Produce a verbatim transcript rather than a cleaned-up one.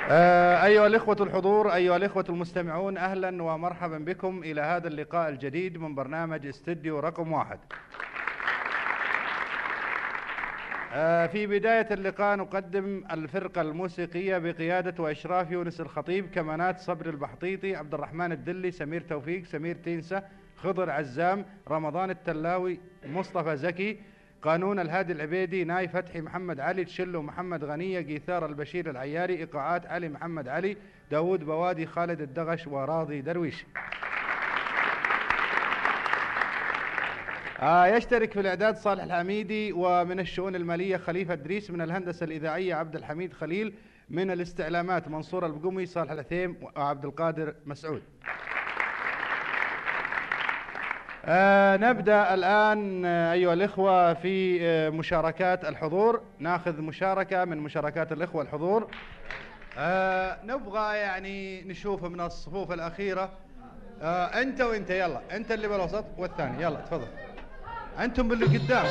آه، أيها الإخوة الحضور، أيها الإخوة المستمعون، أهلا ومرحبا بكم إلى هذا اللقاء الجديد من برنامج استديو رقم واحد. آه، في بداية اللقاء نقدم الفرقة الموسيقية بقيادة وإشراف يونس الخطيب، كمانات صبر البحطيطي، عبد الرحمن الدلي، سمير توفيق، سمير تينسة، خضر عزام، رمضان التلاوي، مصطفى زكي، قانون الهادي العبيدي، ناي فتحي، محمد علي، تشلو محمد غنية، جيثار البشير العياري، إيقاعات علي محمد علي، داود بوادي، خالد الدغش، وراضي درويش. آه يشترك في الإعداد صالح الحميدي، ومن الشؤون المالية خليفة إدريس، من الهندسة الإذاعية عبد الحميد خليل، من الاستعلامات منصور البقمي، صالح العثيم، وعبد القادر مسعود. آه نبدأ الآن آه أيها الإخوة في آه مشاركات الحضور. ناخذ مشاركة من مشاركات الإخوة الحضور. آه نبغى يعني نشوف من الصفوف الأخيرة. آه أنت وأنت، يلا أنت اللي بالوسط والثاني، يلا تفضل. أنتم باللي قدام.